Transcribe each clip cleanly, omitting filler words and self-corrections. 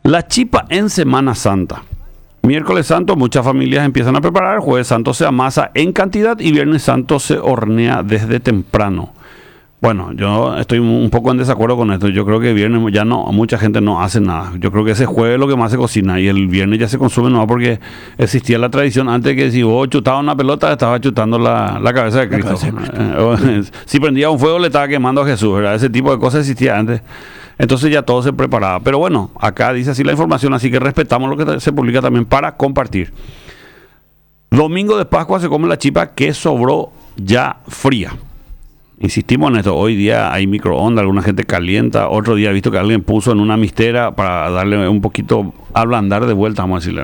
La chipa en Semana Santa. Miércoles Santo muchas familias empiezan a preparar, Jueves Santo se amasa en cantidad y Viernes Santo se hornea desde temprano. Bueno, yo estoy un poco en desacuerdo con esto. Yo creo que viernes ya no, mucha gente no hace nada. Yo creo que ese jueves es lo que más se cocina y el viernes ya se consume no porque existía la tradición antes que si vos chutabas una pelota estabas chutando la cabeza de Cristo. Si prendía un fuego le estaba quemando a Jesús, ¿verdad? Ese tipo de cosas existía antes. Entonces ya todo se preparaba. Pero bueno, acá dice así la información, así que respetamos lo que se publica también para compartir. Domingo de Pascua se come la chipa que sobró ya fría. Insistimos en esto, hoy día hay microondas, alguna gente calienta, otro día he visto que alguien puso en una mistera para darle un poquito, ablandar de vuelta, vamos a decirle.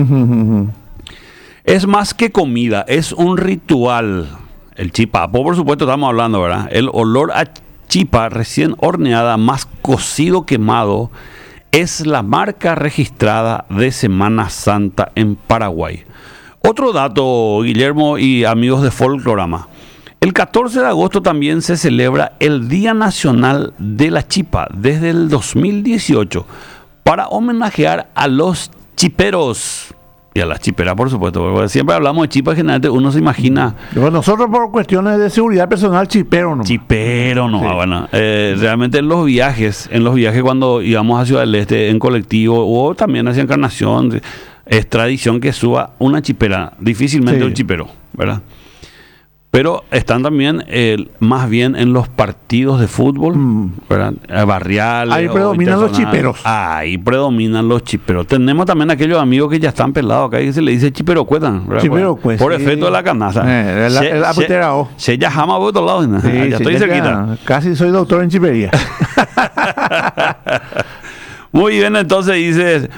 Es más que comida, es un ritual. El chipapo, por supuesto, estamos hablando, ¿verdad? El olor a chipa recién horneada, más cocido quemado, es la marca registrada de Semana Santa en Paraguay. Otro dato, Guillermo y amigos de Folklorama. El 14 de agosto también se celebra el Día Nacional de la Chipa desde el 2018 para homenajear a los chiperos y a las chiperas, por supuesto, porque siempre hablamos de chipa, generalmente uno se imagina. Bueno, nosotros por cuestiones de seguridad personal, chipero no. Chipero no, Sí. Bueno, realmente en los viajes cuando íbamos a Ciudad del Este en colectivo o también hacia Encarnación, es tradición que suba una chipera, difícilmente Sí. un chipero, ¿verdad? Pero están también más bien en los partidos de fútbol, ¿verdad? Barriales. Ahí predominan los chiperos. Ahí predominan los chiperos. Tenemos también aquellos amigos que ya están pelados acá y se le dice chipero cuetan. Chiperocuet, por sí. efecto de la canasta. El aputerao. Se llama por otro lado. Sí, ya estoy ya cerquita. casi soy doctor en chipería. Muy bien, entonces dices...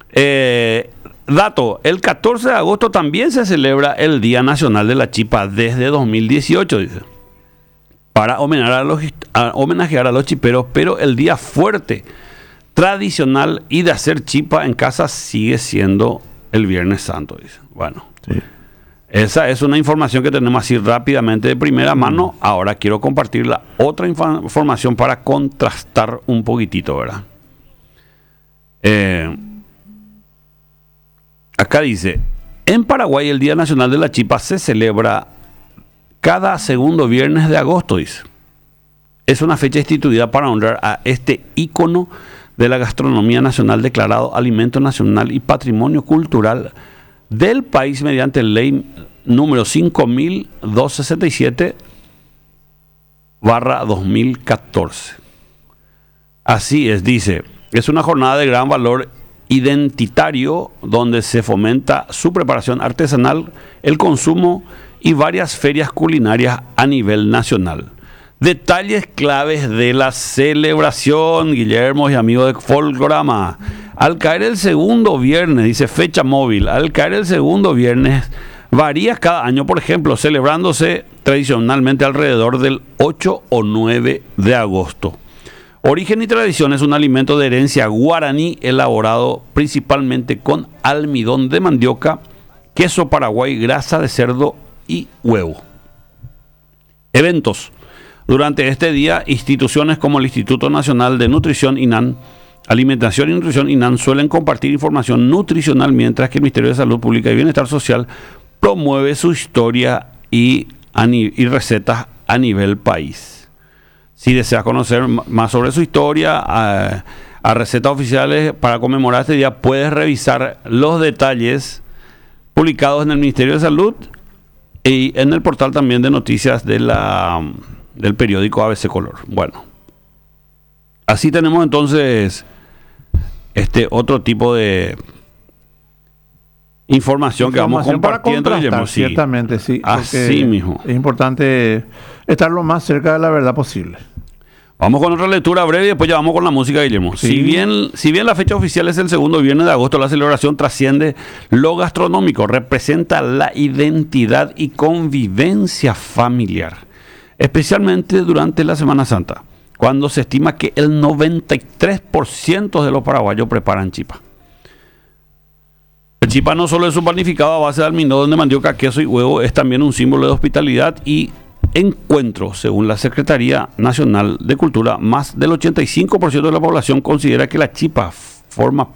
dato, el 14 de agosto también se celebra el Día Nacional de la Chipa desde 2018, dice, para homenajear a los chiperos, pero el día fuerte, tradicional y de hacer chipa en casa sigue siendo el Viernes Santo, dice. Bueno, Sí. esa es una información que tenemos así rápidamente de primera mano. Ahora quiero compartir la otra información para contrastar un poquitito, ¿verdad? Acá dice, en Paraguay el Día Nacional de la Chipa se celebra cada segundo viernes de agosto, dice. Es una fecha instituida para honrar a este ícono de la gastronomía nacional declarado Alimento Nacional y Patrimonio Cultural del país mediante ley número 5267/2014. Así es, dice, es una jornada de gran valor identitario donde se fomenta su preparación artesanal, el consumo y varias ferias culinarias a nivel nacional. Detalles claves de la celebración, Guillermo y amigos de Folklorama. Al caer el segundo viernes, dice fecha móvil, al caer el segundo viernes varía cada año, por ejemplo, celebrándose tradicionalmente alrededor del 8 o 9 de agosto. Origen y tradición es un alimento de herencia guaraní elaborado principalmente con almidón de mandioca, queso paraguay, grasa de cerdo y huevo. Eventos. Durante este día, instituciones como el Instituto Nacional de Nutrición INAN, Alimentación y Nutrición INAN suelen compartir información nutricional, mientras que el Ministerio de Salud Pública y Bienestar Social promueve su historia y recetas a nivel país. Si deseas conocer más sobre su historia, a recetas oficiales para conmemorar este día, puedes revisar los detalles publicados en el Ministerio de Salud y en el portal también de noticias del periódico ABC Color. Bueno, así tenemos entonces este otro tipo de información que vamos compartiendo. Para contrastar, ciertamente, sí. Así mismo. Es importante estar lo más cerca de la verdad posible. Vamos con otra lectura breve y después ya vamos con la música, Guillermo. Sí. Si bien la fecha oficial es el segundo viernes de agosto, la celebración trasciende lo gastronómico, representa la identidad y convivencia familiar, especialmente durante la Semana Santa, cuando se estima que el 93% de los paraguayos preparan chipa. El chipa no solo es un panificado a base de almidón de mandioca, queso y huevo, es también un símbolo de hospitalidad y encuentro. Según la Secretaría Nacional de Cultura, más del 85% de la población considera que la chipa forma